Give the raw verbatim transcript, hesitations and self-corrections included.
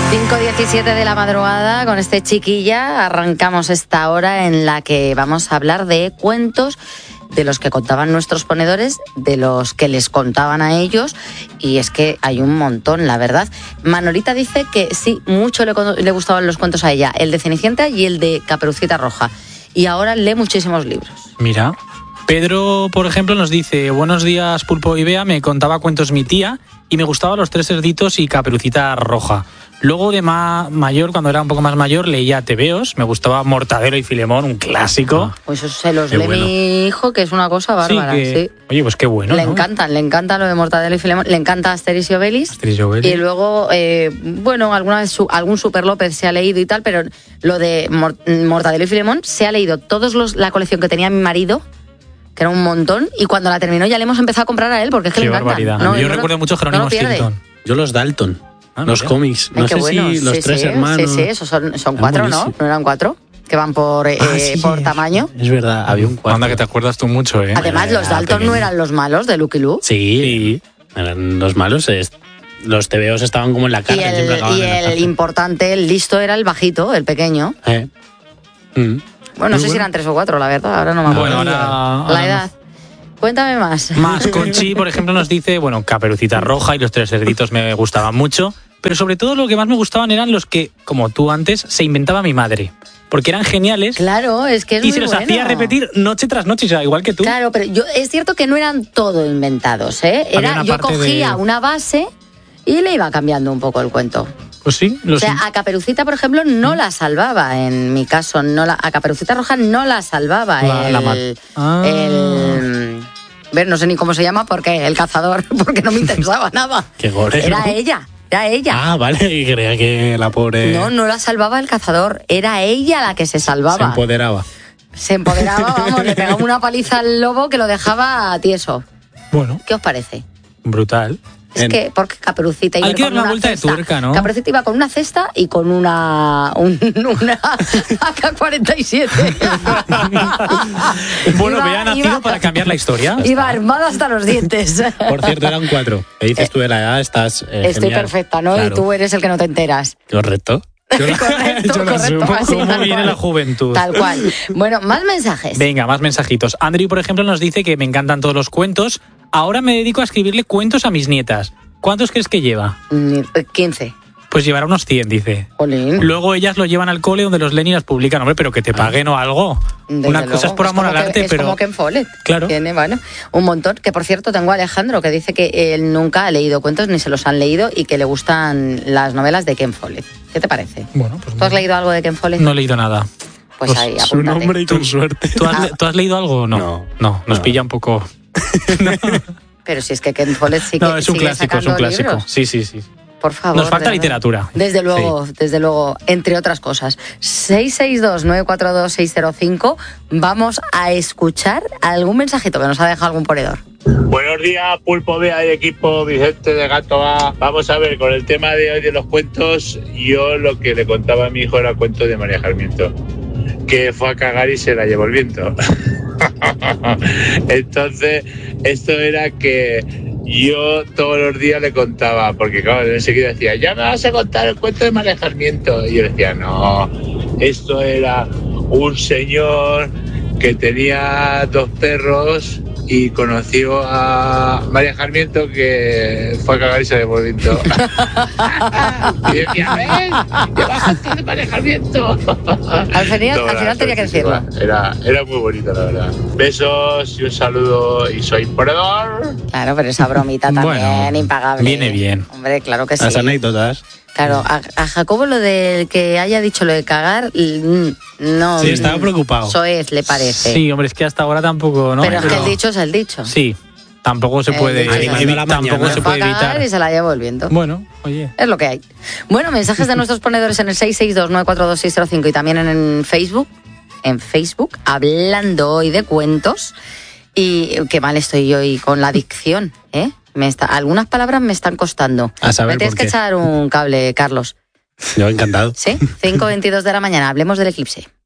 cinco diecisiete de la madrugada, con este Chiquilla arrancamos esta hora en la que vamos a hablar de cuentos de los que contaban nuestros ponedores, de los que les contaban a ellos, y es que hay un montón, la verdad. Manolita dice que sí, mucho le, le gustaban los cuentos a ella, el de Cenicienta y el de Caperucita Roja, y ahora lee muchísimos libros. Mira, Pedro, por ejemplo, nos dice: buenos días, Pulpo y Bea, me contaba cuentos mi tía y me gustaban Los Tres Cerditos y Caperucita Roja. Luego de más mayor, cuando era un poco más mayor, leía tebeos, me gustaba Mortadelo y Filemón, un clásico. Pues eso se los Qué lee bueno. mi hijo, que es una cosa bárbara. Sí, que, sí. Oye, pues qué bueno, Le ¿no? encantan, le encanta lo de Mortadelo y Filemón, le encanta Asterix y Obelix. Asterix y Obelix. Y luego, eh, bueno, alguna vez su, algún Super López se ha leído y tal, pero lo de Mor- Mortadelo y Filemón se ha leído todos los la colección que tenía mi marido, que era un montón, y cuando la terminó ya le hemos empezado a comprar a él, porque es que Qué le encantan. barbaridad. No, Yo no recuerdo lo, mucho no Jerónimo lo pierde. Stilton. Yo los Dalton, Ah, los mira. cómics. Ay, No qué sé bueno. si los sí, tres sí, hermanos. Sí, sí, esos son, son Ah, cuatro, ¿no? buenísimo. ¿No eran cuatro? Que van por, eh, Ah, sí, por tamaño. Es verdad, había un cuarto. Anda, que te acuerdas tú mucho, ¿eh? Además, los era Dalton pequeño. no eran los malos de Lucky Luke. Sí, eran los malos. es- Los tebeos estaban como en la Y cárcel. siempre el, acababan y en la el cárcel. importante, el listo, era el bajito, el pequeño. Eh. Mm. Bueno, no sé Muy si bueno. eran tres o cuatro, la verdad, ahora no me acuerdo. Bueno, ahora- La ahora edad. Cuéntame más. Más Conchi, por ejemplo, nos dice, bueno, Caperucita Roja y Los Tres Cerditos me gustaban mucho, pero sobre todo lo que más me gustaban eran los que, como tú antes, se inventaba mi madre, porque eran geniales. Claro, es que es Y muy se los bueno. hacía repetir noche tras noche, o sea, igual que tú. Claro, pero yo es cierto que no eran todo inventados, ¿eh? Había Era, una yo parte cogía de- una base y le iba cambiando un poco el cuento. Pues sí, O los sea, a Caperucita, por ejemplo, no la salvaba, en mi caso, no la, a Caperucita Roja no la salvaba La- el, la mat- Ah. el- a ver, no sé ni cómo se llama, porque el cazador, porque no me interesaba nada. Qué gore, Era ¿no? ella, era ella. Ah, vale, y creía que la pobre No, no la salvaba el cazador, era ella la que se se salvaba. empoderaba. Se empoderaba, vamos, le pegaba una paliza al lobo que lo dejaba tieso. Bueno, ¿Qué os parece? brutal. Es En- que, porque Caperucita iba Hay que con dar una una vuelta de cesta. tuerca, ¿no? Caperucita iba con una cesta y con una un- una A K cuarenta y siete. Bueno, Iba- me ha nacido iba- para cambiar la historia. Iba armada hasta los dientes. Por cierto, eran cuatro. ¿Qué dices tú de la edad? Estás eh, Estoy genial. perfecta, ¿no? Claro. Y tú eres el que no te enteras. Correcto. Yo la- Correcto, yo la correcto, asumo. así, ¿Cómo tal viene cual. la juventud? Tal cual. Bueno, más mensajes. Venga, más mensajitos. Andrew, por ejemplo, nos dice que me encantan todos los cuentos. Ahora me dedico a escribirle cuentos a mis nietas. ¿Cuántos crees que lleva? Mm, quince. Pues llevará unos cien, dice. Jolín. Luego ellas lo llevan al cole donde los leen y las publican. Hombre, pero que te paguen o algo. Desde Una luego. cosa es por amor como al que- arte, es pero... como Ken Follett. Claro. Tiene, bueno, un montón. Que por cierto, tengo a Alejandro que dice que él nunca ha leído cuentos ni se los han leído y que le gustan las novelas de Ken Follett. ¿Qué te parece? Bueno, pues ¿Tú has no, leído algo de Ken Follett? no he leído nada. Pues ahí, Su apúntate. nombre y con suerte. ¿Tú has, Ah. le- tú has leído algo o no? No. No, nos No. pilla un poco... Pero si es que Ken Follett sí que No, es un sigue clásico, es un sacando clásico. libros. Sí, sí, sí. Por favor. Nos falta de verdad. literatura. Desde luego, desde luego, entre otras cosas. seis seis dos, nueve cuatro dos, seis cero cinco. Vamos a escuchar algún mensajito que nos ha dejado algún ponedor. Buenos días, Pulpo Bea y equipo Vicente de Gato A. Vamos a ver, con el tema de hoy de los cuentos, yo lo que le contaba a mi hijo era cuento de María Sarmiento, que fue a cagar y se la llevó el viento. Entonces, esto era que yo todos los días le contaba, porque claro, él enseguida decía, ya me vas a contar el cuento de María Sarmiento. Y yo decía, no, esto era un señor que tenía dos perros y conoció a María Sarmiento, que fue a cagar y se le llevó el viento. Y decía, ven, lleva gente de María Sarmiento. Al final, No, al final era tenía que decirlo. sorpresiva. Era, era muy bonito, la verdad. Besos y un saludo, y soy ponedor. Claro, pero esa bromita también, Bueno, impagable. viene bien. Hombre, claro que sí. Las anécdotas. Claro, a, a Jacobo lo del que haya dicho lo de cagar, mm, no. Sí, estaba preocupado. Soez, le parece. Sí, hombre, es que hasta ahora tampoco, ¿no? pero es que Pero- el dicho es el dicho. Sí, tampoco se El puede, dicho es el evi- dicho. tampoco Mañana. se Fue a puede cagar evitar. y se la llevó el viento. Bueno, oye. Es lo que hay. Bueno, mensajes de nuestros ponedores en el seis seis dos, nueve cuatro dos, seis cero cinco y también en Facebook, en Facebook, hablando hoy de cuentos. Y qué mal estoy hoy con la dicción, ¿eh? Me está, algunas palabras me están costando. A saber Me tienes por que qué. echar un cable, Carlos. Yo encantado. ¿Sí? cinco veintidós de la mañana, hablemos del eclipse.